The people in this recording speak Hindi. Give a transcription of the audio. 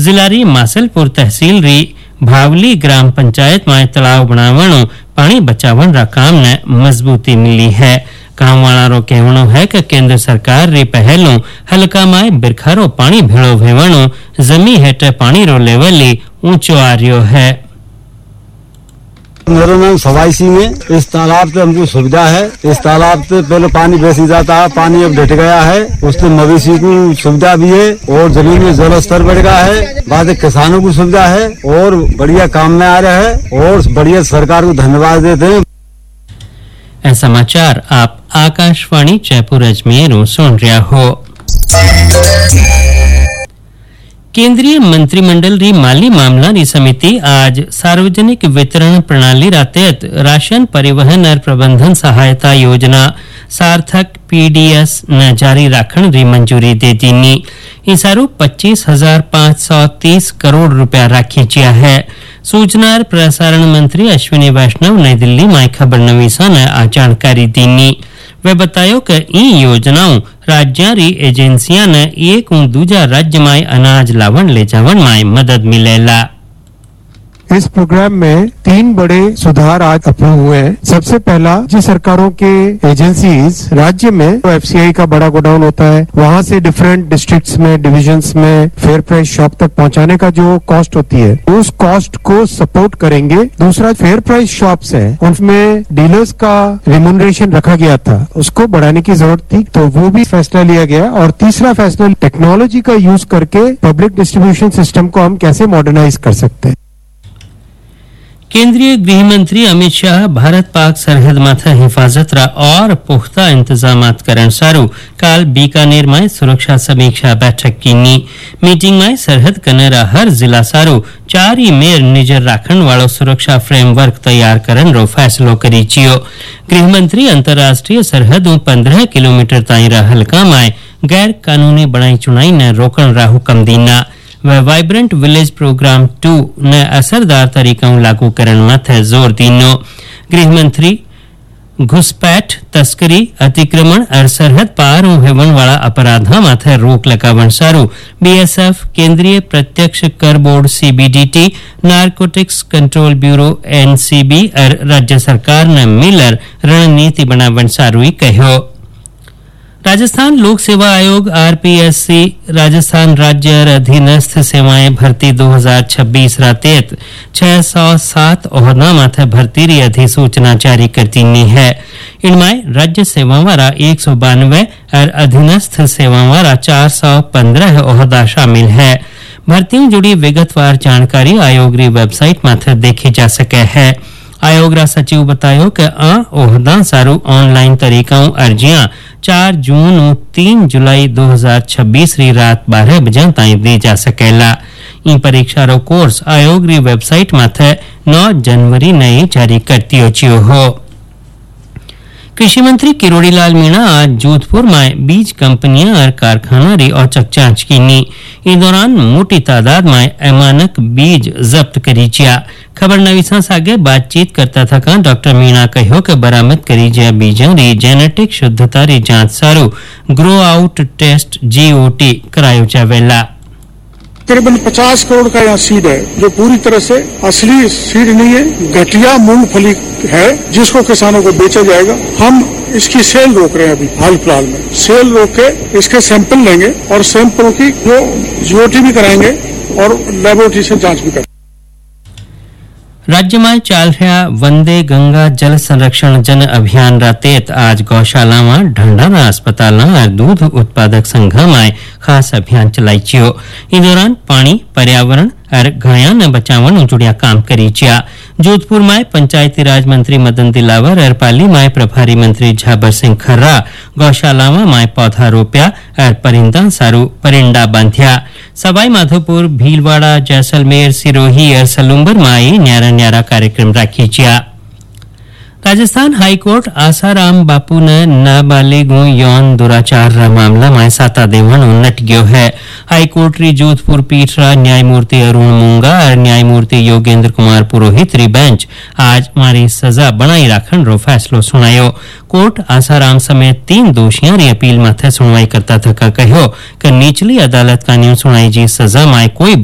जिला री मासलपुर तहसील री भावली ग्राम पंचायत में तालाब बनावण पानी बचावन रा काम ने मजबूती मिली है। काम वाला रो कहवणो है कि केंद्र सरकार री पहलों हल्का में बिरखारो पानी भेड़ो भेवणो जमी हेठे पानी रो लेवल ऊंचो आ रह्यो है। मेरा नाम सवाई सिंह है। इस तालाब से हमको सुविधा है। इस तालाब से पहले पानी बेसी जाता है, पानी अब घट गया है। उससे मवेशी को सुविधा भी है और जमीन में जल स्तर बढ़ गया है। बाद किसानों को सुविधा है और बढ़िया काम में आ रहा है और बढ़िया सरकार को धन्यवाद देते हैं। समाचार आप आकाशवाणी जयपुर अजमेर सुन रहा हो। केंद्रीय मंत्रिमंडल री माली मामला री समिति आज सार्वजनिक वितरण प्रणाली रा तहत राशन परिवहन और प्रबंधन सहायता योजना सार्थक पीडीएस न जारी राखण री मंजूरी दे दीनी। इसारू 25,530 करोड़ रुपया राखी जिया है। सूचना और प्रसारण मंत्री अश्विनी वैष्णव नई दिल्ली में खबर नवीसा ने आ जानकारी दीनी। वे बतायो कि ई योजनाओं राज्य री एजेंसियां ने एक दूजा राज्य में अनाज लावण ले जावण में मदद मिलेला। इस प्रोग्राम में 3 बड़े सुधार आज अप्रूव हुए हैं। सबसे पहला, राज्य सरकारों के एजेंसीज राज्य में तो एफसीआई का बड़ा गोडाउन होता है, वहां से डिफरेंट डिस्ट्रिक्ट्स में डिविजन्स में फेयर प्राइस शॉप तक पहुंचाने का जो कॉस्ट होती है उस कॉस्ट को सपोर्ट करेंगे। दूसरा, फेयर प्राइस शॉप्स है उनमें डीलर्स का रिम्यूनरेशन रखा गया था, उसको बढ़ाने की जरूरत थी तो वो भी फैसला लिया गया। और तीसरा फैसला, टेक्नोलॉजी का यूज करके पब्लिक डिस्ट्रीब्यूशन सिस्टम को हम कैसे मॉडर्नाइज कर सकते हैं। केंद्रीय गृह मंत्री अमित शाह भारत पाक सरहद माथे हिफाजत रा और पुख्ता इंतजामात करण सारू काल बीकानेर में सुरक्षा समीक्षा बैठक कीनी। मीटिंग में सरहद कनेरा हर जिला सारू 4 मेर निजर राखण वालो सुरक्षा फ्रेमवर्क तैयार करन रो फैसलो करी छियो। गृह मंत्री अंतरराष्ट्रीय सरहदों 15 किलोमीटर ताई रा हल्का में गैर कानूनी बनाई चुनाई ने रोकण रा हुक्म दीना। व वाइब्रेंट विलेज प्रोग्राम 2 ने असरदार तरीकों लागू करण माथे जोर दीनो। गृह मंत्री घुसपैठ, तस्करी, अतिक्रमण और सरहद पार होवन वाला अपराधा माथे रोक लगावन सारू बीएसएफ, केंद्रीय प्रत्यक्ष कर board CBDT, narcotics control bureau NCB और राज्य सरकार ने मिलर रणनीति बनावन सारू कहो। राजस्थान लोक सेवा आयोग आरपीएससी राजस्थान राज्य अधीनस्थ सेवाएं भर्ती 2026 रातेत 607 ओहदा माथे भर्ती री अधिसूचना जारी कर दी है। इनमें राज्य सेवा वाला 192 और अधीनस्थ सेवा वाला 415 ओहदा शामिल है। भर्तियों जुड़ी विगतवार जानकारी आयोग री वेबसाइट माथे देखी जा सके है। आयोग रा सचिव बतायो कि ओहदा सारू ऑनलाइन तरीकाओं अर्जियां 4 जून और 3 जुलाई 2026 री रात 12 बजे ताईं दी जा सकेला। ई परीक्षा रो कोर्स आयोग री वेबसाइट माथे 9 जनवरी नई जारी करती हो। कृषि मंत्री किरोड़ी लाल मीणा आज जोधपुर में बीज कंपनियां और कारखाना री औचक जांच कीनी। इस दौरान मोटी तादाद में अमानक बीज जब्त करी जिया। खबर नवीसा सागे बातचीत करता था डॉक्टर मीणा कहो कि बरामद करी जिया बीजों री जेनेटिक शुद्धता री जांच सारू ग्रो आउट टेस्ट जीओटी करायो जावेला। तकरीबन 50 करोड़ का यहाँ सीड है जो पूरी तरह से असली सीड नहीं है, घटिया मूंगफली है जिसको किसानों को बेचा जाएगा। हम इसकी सेल रोक रहे हैं अभी हाल फिलहाल में। सेल रोक के इसके सैंपल लेंगे और सैंपलों की जो जीओटी भी कराएंगे और लेबोरेटरी से जांच भी करेंगे। राज्य में चल रहा वंदे गंगा जल संरक्षण जन अभियान रातेत आज गौशाला में ढंढारा अस्पताल और दूध उत्पादक संघ में खास अभियान चलाई छियो। इस दौरान पानी, पर्यावरण और गाया ने बचावन जुड़िया काम करी छिया। जोधपुर में पंचायती राज मंत्री मदन दिलावर और पाली में प्रभारी मंत्री झाबर सिंह खर्रा गौशाला में पौधा रोप्या और परिंदा सारू परिंडा बांध्या। सवाई माधोपुर, भीलवाड़ा, जैसलमेर, सिरोही और सलुम्बर में न्यारा न्यारा कार्यक्रम राखी छिया। राजस्थान हाईकोर्ट आसाराम बापू ने नाबालिग यौन दुराचार रा मामला में साता देवणो नट गयो है। हाईकोर्ट री जोधपुर पीठ रा न्यायमूर्ति अरुण मूंगा और न्यायमूर्ति योगेंद्र कुमार पुरोहित री बेंच आज मारी सजा बनाई राखण रो फैसलो सुनायो। कोर्ट आसाराम समेत 3 दोषियों री अपील माथे सुनवाई करता था कहो कि निचली अदालत कानून सुनाई जी सजा में कोई